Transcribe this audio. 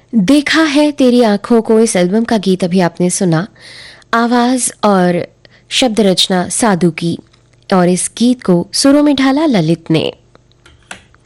देखा है तेरी आंखों को, इस एल्बम का गीत अभी आपने सुना। आवाज और शब्द रचना साधु की, और इस गीत को सुरों में ढाला ललित ने।